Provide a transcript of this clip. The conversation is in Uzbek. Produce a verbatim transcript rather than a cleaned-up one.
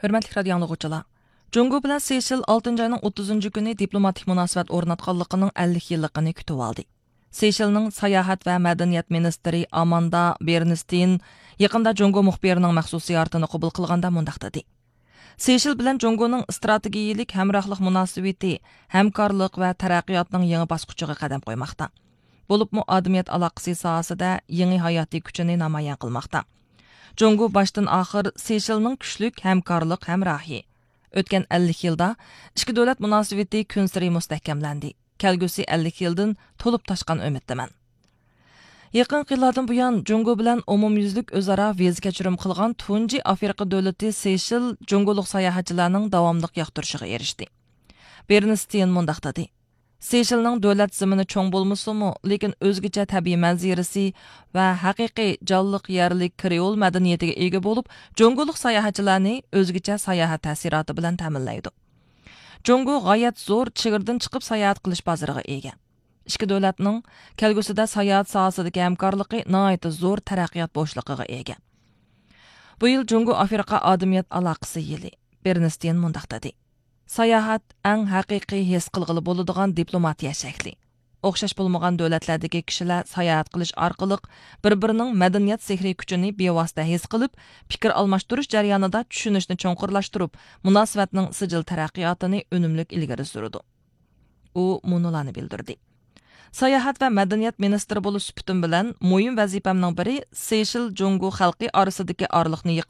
Hörmətli radio dinləyicilər. Jungo bilan Seyşel oltinchi ayning o'ttizinchi kuni diplomatik munosabat o'rnatganligining ellik yilligini kutib oldi. Seyşelning sayohat va madaniyat ministri Amanda Bernstein yaqinda Jungo muxbirining maxsus ziyoratini qabul qilganda mundaq dedi. Seyşel bilan Jungoning strategiyalik hamrohlik munosabati, hamkorlik va taraqqiyotning yangi bosqichiga qadam qo'ymoqda. Bo'libmi odamiyat aloqasi sohasida yangi hayotiy kuchini namoyon qilmoqda. Jungo başdan axir Seyşelning kuchlik hamkorlik hamrohi. O'tgan ellik yilda ikki davlat munosabati kun sari mustahkamlandi. Kelgusi ellik yildan to'lib toshgan umiddaman. Yaqin yillardan buyon Jungo bilan umumyuzlik o'zaro viza kechirim qilgan tunji Afrika davlati Seyşel Jungolik sayohatchilarning davomli yoqtirishiga erishdi. Bernstein mundaq dedi. Seyşelning davlat zimini cho'ng bo'lmasa-mu, lekin o'zgacha tabiiy manzarasi va haqiqiy jonliq yerlik kreol madaniyatiga ega bo'lib, Jungolik sayohatchilarni o'zgacha sayohat ta'siroti bilan ta'minlaydi. Jungo g'oyat zo'r chegirdan chiqib sayohat qilish bozoriga ega. Ikki davlatning kelgusida sayohat sohasidagi hamkorligi nihoyat zo'r taraqqiyot bo'shligiga ega. Bu yil Jungo Afrika odamiyat aloqasi yili. Bernstein mundaq dedi. Sayohat eng haqiqiy his qilg'ili bo'ladigan diplomatiya shakli. O'xshash bo'lmagan davlatlardagi kishilar sayohat qilish orqali bir-birining madaniyat sehriy kuchini bevosita his qilib, fikr almashtirish jarayonida tushunishni cho'nqurlashtirib, munosabatning sijil taraqqiyotini unumli ilgari surdi. U munolarni bildirdi. Sayohat va madaniyat ministri bo'lish suhbatim bilan muhim vazifamning biri Seyşel Jungo xalqi orasidagi orliqni